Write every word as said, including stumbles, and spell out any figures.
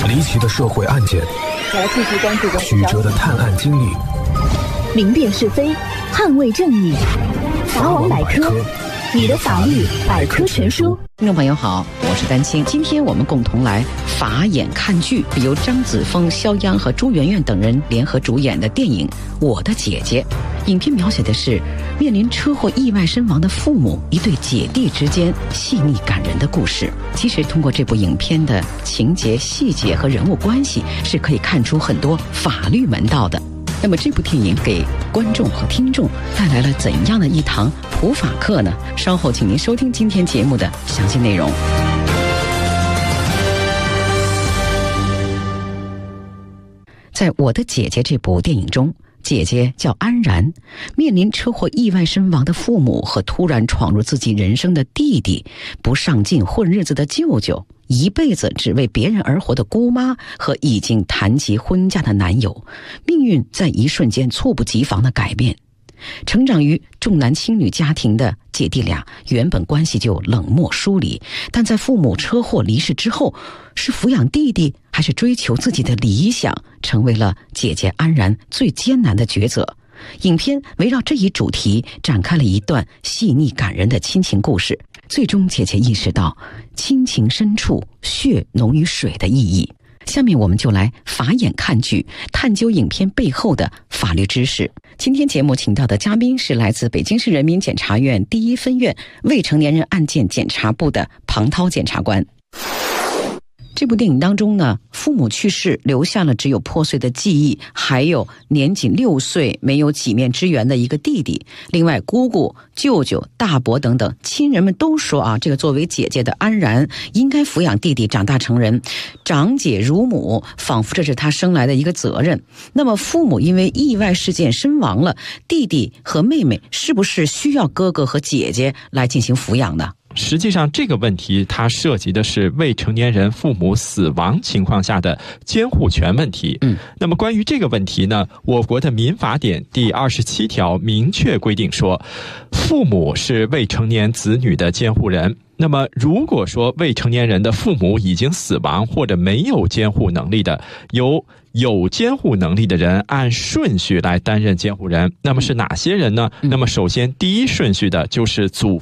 离奇的社会案件，曲折的探案经历， 明辨是非，捍卫正义。法网百科，你的法律百科全书。 听众朋友好，我是丹青。今天我们共同来法眼看剧，由张子枫、肖央和朱媛媛等人联合主演的电影《我的姐姐》。影片描写的是面临车祸意外身亡的父母一对姐弟之间细腻感人的故事。其实通过这部影片的情节细节和人物关系，是可以看出很多法律门道的。那么这部电影给观众和听众带来了怎样的一堂普法课呢？稍后请您收听今天节目的详细内容。在我的姐姐这部电影中，姐姐叫安然，面临车祸意外身亡的父母和突然闯入自己人生的弟弟，不上进混日子的舅舅，一辈子只为别人而活的姑妈和已经谈及婚嫁的男友，命运在一瞬间猝不及防的改变。成长于重男轻女家庭的姐弟俩原本关系就冷漠疏离，但在父母车祸离世之后，是抚养弟弟还是追求自己的理想，成为了姐姐安然最艰难的抉择。影片围绕这一主题展开了一段细腻感人的亲情故事，最终姐姐意识到亲情深处血浓于水的意义。下面我们就来法眼看剧，探究影片背后的法律知识。今天节目请到的嘉宾是来自北京市人民检察院第一分院未成年人案件检察部的庞涛检察官。这部电影当中呢，父母去世留下了只有破碎的记忆，还有年仅六岁没有几面之缘的一个弟弟。另外姑姑、舅舅、大伯等等亲人们都说啊，这个作为姐姐的安然应该抚养弟弟长大成人，长姐如母，仿佛这是她生来的一个责任。那么父母因为意外事件身亡了，弟弟和妹妹是不是需要哥哥和姐姐来进行抚养呢？ 实际上这个问题它涉及的是未成年人父母死亡情况下的监护权问题。嗯，那么关于这个问题呢，我国的民法典第二十七条明确规定说，父母是未成年子女的监护人。那么如果说未成年人的父母已经死亡或者没有监护能力的，由有监护能力的人按顺序来担任监护人。那么是哪些人呢？那么首先第一顺序的就是祖